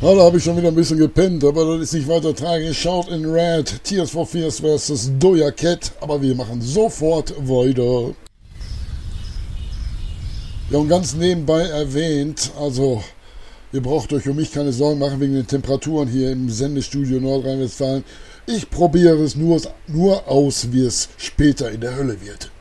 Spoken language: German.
Ja, da habe ich schon wieder ein bisschen gepennt, aber das ist nicht weiter tragisch. Schaut in Red, Tears for Fears vs. Doja Cat, aber wir machen sofort weiter. Ja, und ganz nebenbei erwähnt, also ihr braucht euch um mich keine Sorgen machen wegen den Temperaturen hier im Sendestudio Nordrhein-Westfalen. Ich probiere es nur aus, wie es später in der Hölle wird.